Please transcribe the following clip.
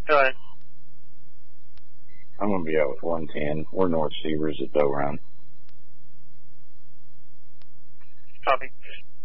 Go ahead. I'm going to be out with 110. We're North Seavers at Doe Run. Copy.